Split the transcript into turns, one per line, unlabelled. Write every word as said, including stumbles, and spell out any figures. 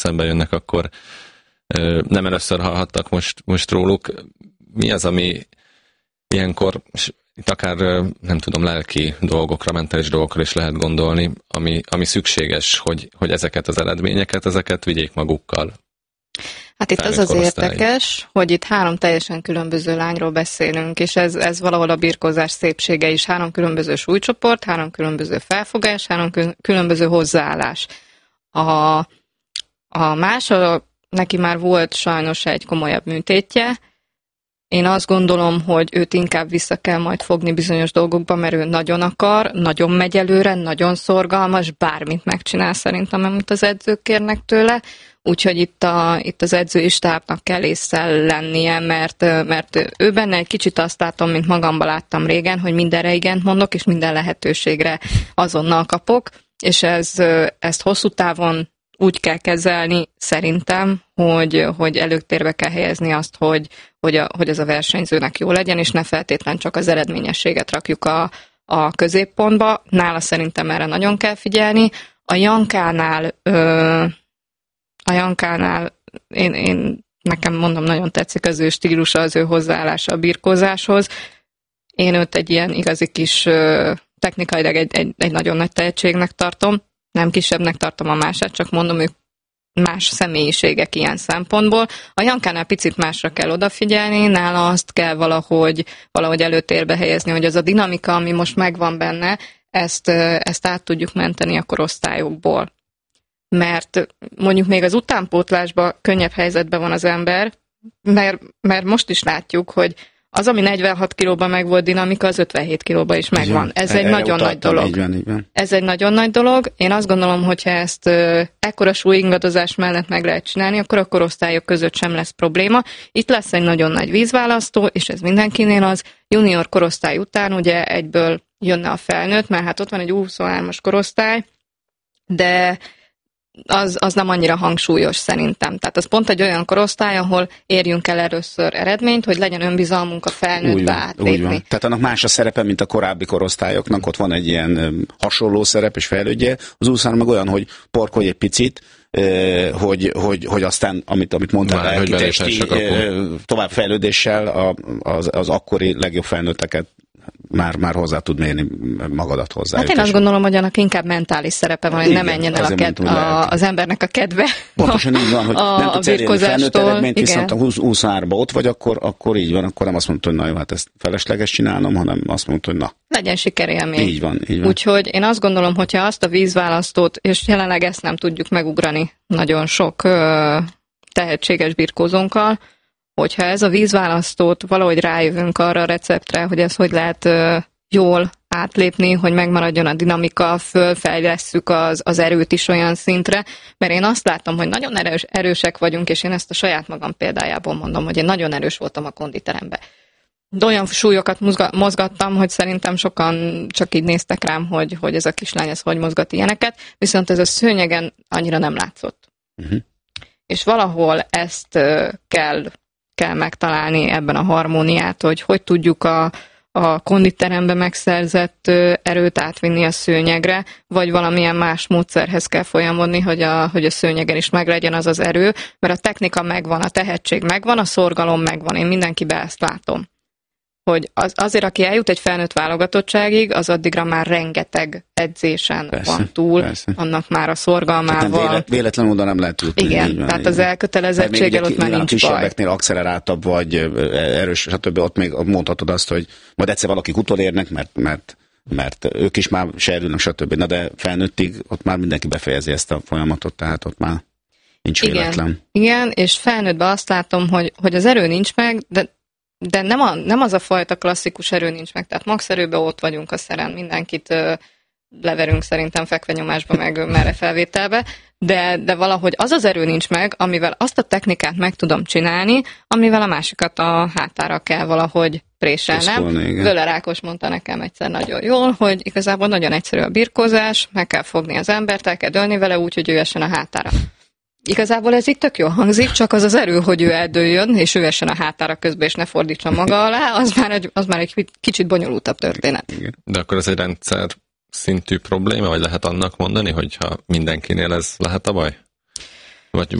szembe jönnek, akkor nem először hallhattak most, most róluk. Mi az, ami ilyenkor, itt akár nem tudom, lelki dolgokra, mentális dolgokra is lehet gondolni, ami, ami szükséges, hogy, hogy ezeket az eredményeket, ezeket vigyék magukkal.
Hát itt az az érdekes, hogy itt három teljesen különböző lányról beszélünk, és ez, ez valahol a birkózás szépsége is. Három különböző súlycsoport, három különböző felfogás, három különböző hozzáállás. A, a más, a, neki már volt sajnos egy komolyabb műtétje. Én azt gondolom, hogy őt inkább vissza kell majd fogni bizonyos dolgokba, mert ő nagyon akar, nagyon megy előre, nagyon szorgalmas, bármit megcsinál szerintem, amit az edzők kérnek tőle. Úgyhogy itt, a, itt az edzői stábnak kell ésszel lennie, mert, mert ő benne egy kicsit azt látom, mint magamban láttam régen, hogy mindenre igent mondok, és minden lehetőségre azonnal kapok, és ez, ezt hosszú távon úgy kell kezelni szerintem, hogy, hogy előtérbe kell helyezni azt, hogy, hogy, a, hogy az a versenyzőnek jó legyen, és ne feltétlen csak az eredményességet rakjuk a, a középpontba. Nála szerintem erre nagyon kell figyelni. A Jankánál... Ö, A Jankánál én, én nekem mondom, nagyon tetszik az ő stílusa, az ő hozzáállása a birkózáshoz. Én őt egy ilyen igazi kis technikailag egy, egy, egy nagyon nagy tehetségnek tartom. Nem kisebbnek tartom a mását, csak mondom, ők más személyiségek ilyen szempontból. A Jankánál picit másra kell odafigyelni, nála azt kell valahogy, valahogy előtérbe helyezni, hogy az a dinamika, ami most megvan benne, ezt, ezt át tudjuk menteni a korosztályokból. Mert mondjuk még az utánpótlásban könnyebb helyzetben van az ember, mert, mert most is látjuk, hogy az, ami negyvenhat kilóban meg volt dinamika, az ötvenhét kilóban is megvan. Ez egy nagyon nagy dolog.
Így van, így van.
Ez egy nagyon nagy dolog. Én azt gondolom, hogyha ezt uh, ekkora súlyingadozás mellett meg lehet csinálni, akkor a korosztályok között sem lesz probléma. Itt lesz egy nagyon nagy vízválasztó, és ez mindenkinél az. Junior korosztály után ugye egyből jönne a felnőtt, mert hát ott van egy huszonhármas korosztály, de Az, az nem annyira hangsúlyos szerintem. Tehát az pont egy olyan korosztály, ahol érjünk el először eredményt, hogy legyen önbizalmunk a felnőttbe átlépni.
Tehát annak más a szerepe, mint a korábbi korosztályoknak, ott van egy ilyen hasonló szerep és fejlődje. Az úszán meg olyan, hogy porkolj egy picit, hogy, hogy, hogy aztán, amit, amit mondtál, elkitesti továbbfejlődéssel az, az akkori legjobb felnőtteket Már, már hozzá tud mérni magadat hozzá.
Hát én azt gondolom, hogy annak inkább mentális szerepe van, hogy nem menjen el a ked- mondtam, a, az embernek a kedve.
Pontosan így van, hogy
a,
nem tudsz elérni felnőtt eredményt, viszont a huszonháromba ott vagy, akkor, akkor így van, akkor nem azt mondta, hogy na jó, hát ezt felesleges csinálnom, hanem azt mondta, hogy na.
Legyen sikerélmény.
Így van, így van.
Úgyhogy én azt gondolom, hogyha azt a vízválasztót, és jelenleg ezt nem tudjuk megugrani nagyon sok ö, tehetséges birkózónkkal, hogyha ez a vízválasztót valahogy rájövünk arra a receptre, hogy ez hogy lehet ö, jól átlépni, hogy megmaradjon a dinamika, fölfejlesszük az, az erőt is olyan szintre, mert én azt látom, hogy nagyon erős, erősek vagyunk, és én ezt a saját magam példájából mondom, hogy én nagyon erős voltam a konditeremben. De olyan súlyokat mozgattam, hogy szerintem sokan csak így néztek rám, hogy, hogy ez a kislány, ez hogy mozgat ilyeneket, viszont ez a szőnyegen annyira nem látszott. Uh-huh. És valahol ezt uh, kell kell megtalálni ebben a harmóniát, hogy hogy tudjuk a, a konditerembe megszerzett erőt átvinni a szőnyegre, vagy valamilyen más módszerhez kell folyamodni, hogy a, hogy a szőnyegen is meglegyen az az erő, mert a technika megvan, a tehetség megvan, a szorgalom megvan, én mindenkiben ezt látom. Hogy az, azért, aki eljut egy felnőtt válogatottságig, az addigra már rengeteg edzésen persze, van túl, persze. Annak már a szorgalmával.
Nem vélet, véletlenül oda nem lehet jutni.
Igen, van, tehát az elkötelezettséggel ott már nincs baj.
Kisebeknél akceleráltabb vagy, erős, stb. Ott még mondhatod azt, hogy majd egyszer valakik utolérnek, mert, mert, mert ők is már serdülnek, stb. Na de felnőttig ott már mindenki befejezi ezt a folyamatot, tehát ott már nincs véletlen.
Igen, igen, és felnőttben azt látom, hogy, hogy az erő nincs meg, de De nem, a, nem az a fajta klasszikus erő nincs meg, tehát max erőben ott vagyunk a szeren, mindenkit ö, leverünk szerintem fekvenyomásba, meg merre felvételbe, de, de valahogy az az erő nincs meg, amivel azt a technikát meg tudom csinálni, amivel a másikat a hátára kell valahogy préselnem. Völler Ákos mondta nekem egyszer nagyon jól, hogy igazából nagyon egyszerű a birkózás, meg kell fogni az embert, el kell dőlni vele úgy, hogy ő essen a hátára. Igazából ez itt tök jól hangzik, csak az az erő, hogy ő eldőljön, és ő essen a hátára közben, és ne fordítsa maga alá, az már egy, az már egy kicsit bonyolultabb történet.
De akkor ez egy rendszer szintű probléma, vagy lehet annak mondani, hogyha mindenkinél ez lehet a baj? vagy